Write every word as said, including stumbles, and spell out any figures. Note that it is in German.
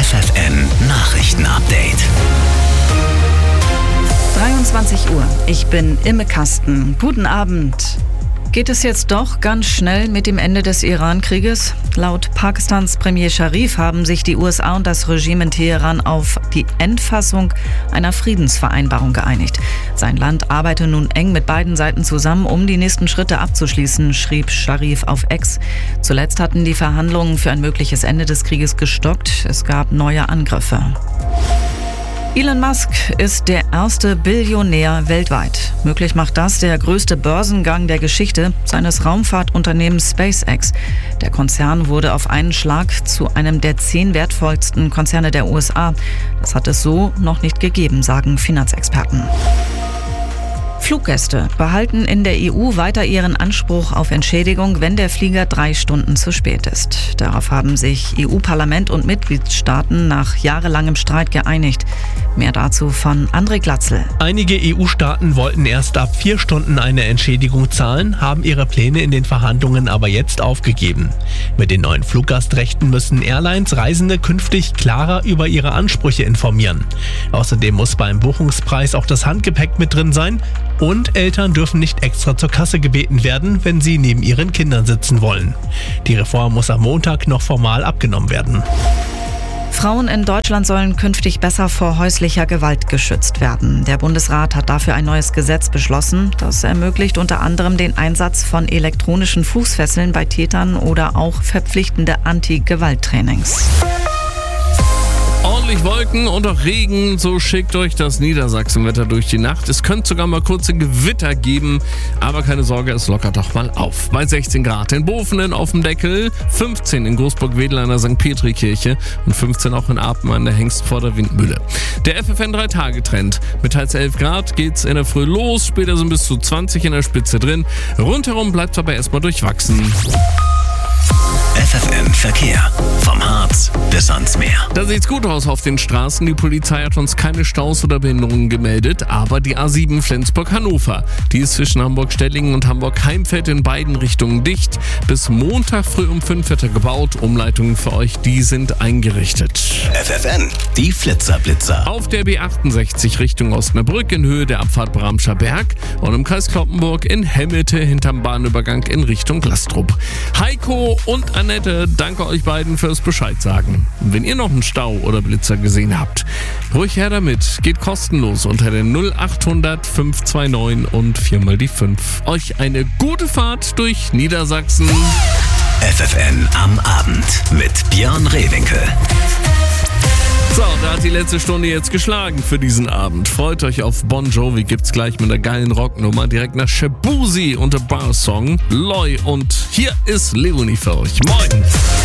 F F N Nachrichten-Update. dreiundzwanzig Uhr. Ich bin Imme Kasten. Guten Abend. Geht es jetzt doch ganz schnell mit dem Ende des Iran-Krieges? Laut Pakistans Premier Sharif haben sich die U S A und das Regime in Teheran auf die Endfassung einer Friedensvereinbarung geeinigt. Sein Land arbeite nun eng mit beiden Seiten zusammen, um die nächsten Schritte abzuschließen, schrieb Sharif auf X. Zuletzt hatten die Verhandlungen für ein mögliches Ende des Krieges gestockt. Es gab neue Angriffe. Elon Musk ist der erste Billionär weltweit. Möglich macht das der größte Börsengang der Geschichte seines Raumfahrtunternehmens SpaceX. Der Konzern wurde auf einen Schlag zu einem der zehn wertvollsten Konzerne der U S A. Das hat es so noch nicht gegeben, sagen Finanzexperten. Fluggäste behalten in der E U weiter ihren Anspruch auf Entschädigung, wenn der Flieger drei Stunden zu spät ist. Darauf haben sich E U-Parlament und Mitgliedstaaten nach jahrelangem Streit geeinigt. Mehr dazu von André Glatzel. Einige E U-Staaten wollten erst ab vier Stunden eine Entschädigung zahlen, haben ihre Pläne in den Verhandlungen aber jetzt aufgegeben. Mit den neuen Fluggastrechten müssen Airlines Reisende künftig klarer über ihre Ansprüche informieren. Außerdem muss beim Buchungspreis auch das Handgepäck mit drin sein. Und Eltern dürfen nicht extra zur Kasse gebeten werden, wenn sie neben ihren Kindern sitzen wollen. Die Reform muss am Montag noch formal abgenommen werden. Frauen in Deutschland sollen künftig besser vor häuslicher Gewalt geschützt werden. Der Bundesrat hat dafür ein neues Gesetz beschlossen. Das ermöglicht unter anderem den Einsatz von elektronischen Fußfesseln bei Tätern oder auch verpflichtende Anti-Gewalt-Trainings. Ordentlich Wolken und auch Regen, so schickt euch das Niedersachsenwetter durch die Nacht. Es könnte sogar mal kurze Gewitter geben, aber keine Sorge, es lockert doch mal auf. Bei sechzehn Grad in Bofenen auf dem Deckel, fünfzehn in Großburg-Wedel an der Sankt Petri-Kirche und fünfzehn auch in Apen an der Hengst vor der Windmühle. Der F F N drei Tage Trend. Mit teils elf Grad geht's in der Früh los, später sind bis zu zwanzig in der Spitze drin. Rundherum bleibt es aber erstmal durchwachsen. F F N Verkehr. Vom Harz bis ans Meer. Da sieht's gut aus auf den Straßen. Die Polizei hat uns keine Staus oder Behinderungen gemeldet, aber die A sieben Flensburg-Hannover, die ist zwischen Hamburg-Stellingen und Hamburg-Heimfeld in beiden Richtungen dicht. Bis Montag früh um fünf wird er gebaut. Umleitungen für euch, die sind eingerichtet. F F N, die Flitzer-Blitzer. Auf der B achtundsechzig Richtung Osnabrück in Höhe der Abfahrt Bramscher Berg und im Kreis Cloppenburg in Hemmelte hinterm Bahnübergang in Richtung Glastrup. Heiko und Annette, danke euch beiden fürs Bescheid sagen. Wenn ihr noch einen Stau oder Blitzer gesehen habt, ruhig her damit. Geht kostenlos unter den null achthundert fünf zwei neun und viermal die fünf. Euch eine gute Fahrt durch Niedersachsen. F F N am Abend mit Björn Rehwinkel. So, da hat die letzte Stunde jetzt geschlagen für diesen Abend. Freut euch auf Bon Jovi, gibt's gleich mit einer geilen Rocknummer direkt nach Shabuzi und der Bar Song Loy und hier ist Leonie für euch. Moin!